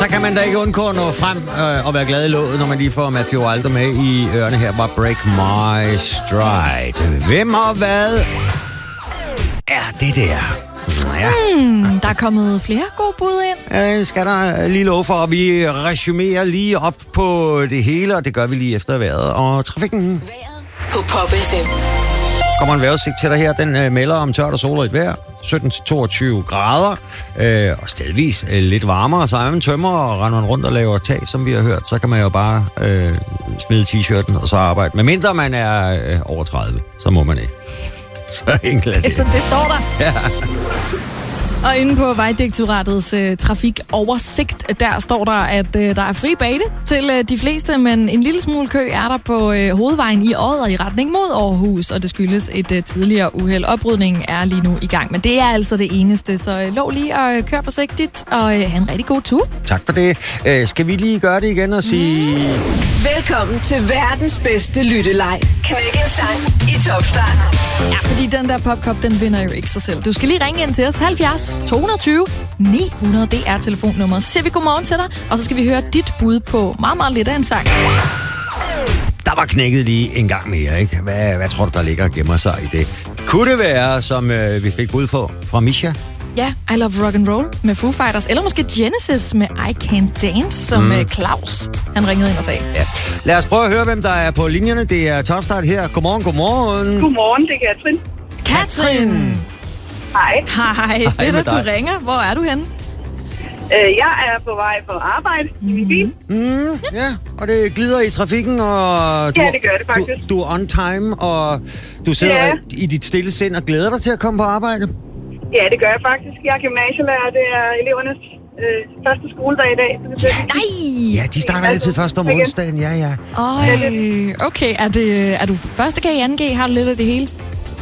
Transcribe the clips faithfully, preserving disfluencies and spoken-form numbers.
Så kan man da ikke undgå at nå frem øh, og være glad i låget, når man lige får Matthew Wilder med i ørerne her. Bare Break My Stride. Hvem og hvad er det der? Ja. Hmm, der er kommet flere gode bud ind. Ja, skal der lige love for, at vi resumerer lige op på det hele, og det gør vi lige efter vejret og trafikken. Vejret på Pop F M. Kommer en vejrudsigt til dig her. Den øh, melder om tørt og solrigt vejr. sytten til toogtyve grader. Øh, og stedvis øh, lidt varmere. Så er man tømmer og render man rundt og laver tag, som vi har hørt. Så kan man jo bare øh, smide t-shirten og så arbejde. Men mindre man er øh, over tredive, så må man ikke. Så enkelt er det. Så det står der. Ja. Og inde på Vejdirektoratets øh, trafikoversigt, der står der, at øh, der er fri bane til øh, de fleste, men en lille smule kø er der på øh, hovedvejen i Odder i retning mod Aarhus, og det skyldes et øh, tidligere uheld. Oprydningen er lige nu i gang, men det er altså det eneste, så øh, lov lige at øh, køre forsigtigt og øh, have en rigtig god tur. Tak for det. Øh, skal vi lige gøre det igen og sige... Mm. Velkommen til verdens bedste lytteleg. Knæk en sang i topstarten. Ja, fordi den der popkop, den vinder jo ikke sig selv. Du skal lige ringe ind til os. halvfjerds to tyve ni hundrede, det er telefonnummeret. Så siger vi godmorgen til dig, og så skal vi høre dit bud på meget, meget lidt af en sang. Der var knækket lige en gang mere, ikke? Hvad, hvad tror du, der ligger og gemmer sig i det? Kunne det være, som øh, vi fik bud på fra Misha? Ja, I Love Rock and Roll med Foo Fighters, eller måske Genesis med I Can't Dance, som mm. Claus, han ringede ind og sagde. Ja. Lad os prøve at høre, hvem der er på linjerne. Det er Topstart her. Godmorgen, godmorgen. Godmorgen, det er Katrin. Katrin! Hej. Hej, fedt at du ringer. Hvor er du henne? Øh, jeg er på vej på arbejde mm. i min bil. Mm, ja, og det glider i trafikken, og du, ja, det gør det faktisk. Du, du er on time, og du sidder ja. i dit stille sind og glæder dig til at komme på arbejde. Ja, det gør jeg faktisk. Jeg er gymnasielærer. Det er elevernes øh, første skoledag i dag. Så det Nej! Ja, de starter altid først om onsdagen. Ja, ja. Øj, okay. Er, det, er du første G, anden G? Har du lidt af det hele?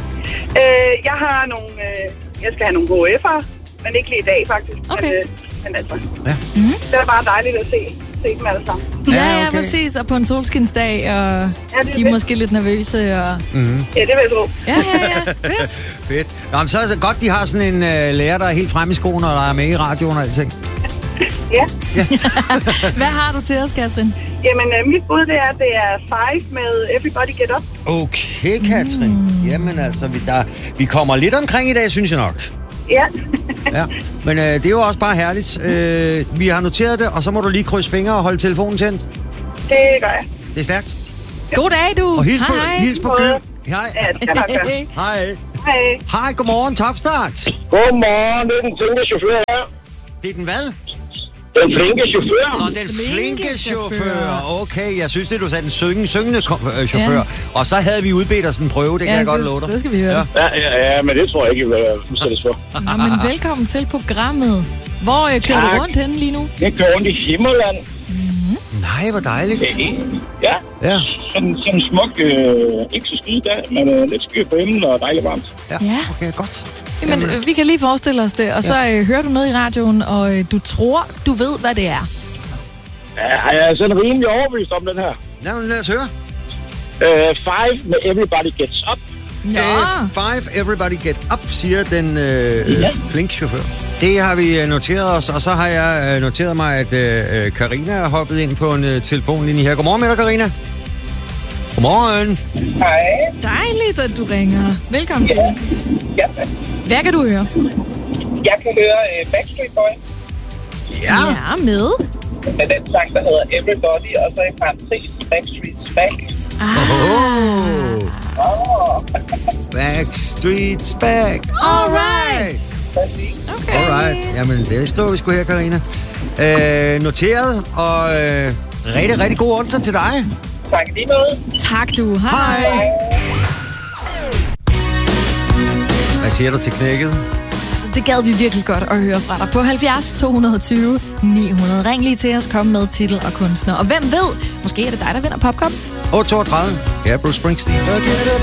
Øh, jeg har nogle... Øh, jeg skal have nogle H F'er, men ikke lige i dag, faktisk. Okay. Men, øh, men altså, ja. Mm-hmm. det er bare dejligt at se, se dem alle sammen. Ja, ja, okay. Præcis. Og på en solskinsdag, og ja, de er fedt. Måske lidt nervøse. Og... Mm-hmm. Ja, det vil jeg tro. Ja, ja, ja. Fedt. Fedt. Nå, men så er det godt, de har sådan en øh, lærer, der er helt fremme i skoene, og der er med i radioen og alting. Ja. ja. Hvad har du til os, Katrin? Jamen, øh, mit bud det er, at det er Five med Everybody Get Up. Okay, Katrin. Mm. Jamen altså, vi, der, vi kommer lidt omkring i dag, synes jeg nok. Ja. ja. Men øh, det er jo også bare herligt. Øh, vi har noteret det, og så må du lige krydse fingre og holde telefonen tændt. Det gør jeg. Det er stærkt. God dag, du. Og hils på, hej. hils på Gyld. Hej. Ja, det kan jeg nok gøre. Hej. Hej. Hej, godmorgen, Topstart. Godmorgen, det er den flinke chauffør her. Det er den hvad? Den flinke chauffør. Nå, den flinke chauffør. Okay, jeg synes det, du sagde den syngende, syngende chauffør. Ja. Og så havde vi udbedt os en prøve, det kan ja, jeg godt det, love dig. det skal vi høre. Ja, ja, ja, men det tror jeg ikke, jeg udsættes for. Nå, men velkommen til programmet. Hvor øh, kører tak. du rundt henne lige nu? Jeg kører rundt i Himmerland. Mm-hmm. Nej, hvor dejligt. Ja, ja. Sådan, sådan en smuk, øh, ikke så skide dag, men øh, lidt sky på himlen og dejligt varmt. Ja, ja. Okay, godt. Jamen, øh, vi kan lige forestille os det, og så øh, hører du noget i radioen, og øh, du tror, du ved, hvad det er. Ja, jeg er sådan rimelig overbevist om den her. Jamen, lad os høre. Uh, five med Everybody Gets Up. Nå. Uh, five, Everybody Get Up, siger den øh, ja. flinke chauffør. Det har vi noteret os, og så har jeg øh, noteret mig, at øh, Karina er hoppet ind på en øh, telefonlinje her. Godmorgen med dig, Karina. Godmorgen. Hej. Dejligt, at du ringer. Velkommen ja. til. Ja. Hvad kan du høre? Jeg kan høre uh, Backstreet Boys. Ja. Ja, med. Med den sang, der hedder Everybody, og så i parentes Backstreet's Back. Ah. Oh. Oh. Backstreet's Back. All right. Okay. All right. Jamen, det skriver vi sgu her, Karina. Øh, noteret, og øh, rigtig, rigtig god onsdag til dig. Tak lige måde. Tak du. Hej. Hej. Hvad siger du til knækket? Altså, det gad vi virkelig godt at høre fra dig på halvfjerds to tyve ni hundrede. Ring lige til os, kom med titel og kunstner. Og hvem ved, måske er det dig, der vinder Popcorn. otte toogtredive. Her er Bruce Springsteen.